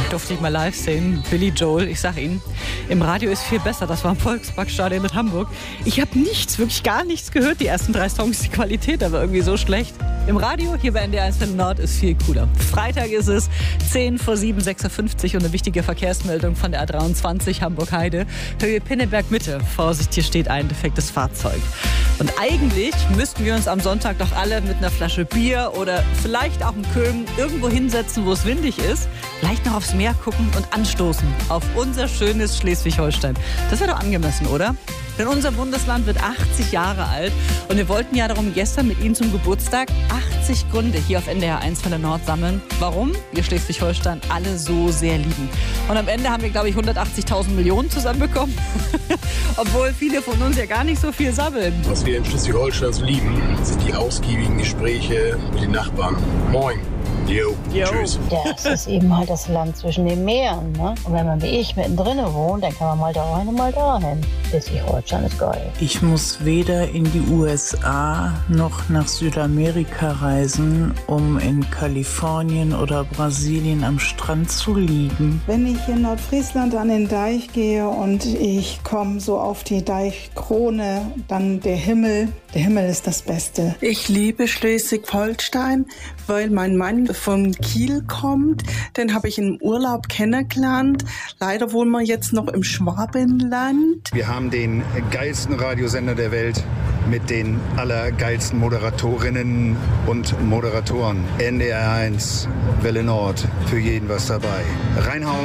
durfte ich mal live sehen. Billy Joel, ich sag Ihnen, im Radio ist viel besser. Das war im Volksparkstadion in Hamburg. Ich habe nichts, wirklich gar nichts gehört. Die ersten 3 Songs, die Qualität aber irgendwie so schlecht. Im Radio, hier bei NDR 1 Nord, ist viel cooler. Freitag ist es 10 vor 7, 6.50 Uhr und eine wichtige Verkehrsmeldung von der A23 Hamburg-Heide. Höhe Pinneberg Mitte. Vorsicht, hier steht ein defektes Fahrzeug. Und eigentlich müssten wir uns am Sonntag doch alle mit einer Flasche Bier oder vielleicht auch einem Kögen irgendwo hinsetzen, wo es windig ist, vielleicht noch aufs Meer gucken und anstoßen auf unser schönes Schleswig-Holstein. Das wäre doch angemessen, oder? Denn unser Bundesland wird 80 Jahre alt und wir wollten ja darum gestern mit Ihnen zum Geburtstag 80 Gründe hier auf NDR 1 von der Nord sammeln, warum wir Schleswig-Holstein alle so sehr lieben. Und am Ende haben wir, glaube ich, 180.000 Millionen zusammenbekommen, obwohl viele von uns ja gar nicht so viel sammeln. Was wir in Schleswig-Holstein lieben, sind die ausgiebigen Gespräche mit den Nachbarn. Moin. Jo. Tschüss. Ja, es ist eben halt das Land zwischen den Meeren, ne? Und wenn man wie ich mittendrin wohnt, dann kann man mal da rein und mal dahin. Schleswig-Holstein ist geil. Ich muss weder in die USA noch nach Südamerika reisen, um in Kalifornien oder Brasilien am Strand zu liegen. Wenn ich in Nordfriesland an den Deich gehe und ich komme so auf die Deichkrone, dann der Himmel ist das Beste. Ich liebe Schleswig-Holstein, weil mein Mann von Kiel kommt. Den habe ich im Urlaub kennengelernt. Leider wohnen wir jetzt noch im Schwabenland. Wir haben den geilsten Radiosender der Welt mit den allergeilsten Moderatorinnen und Moderatoren. NDR 1, Welle Nord, für jeden was dabei. Reinhauen.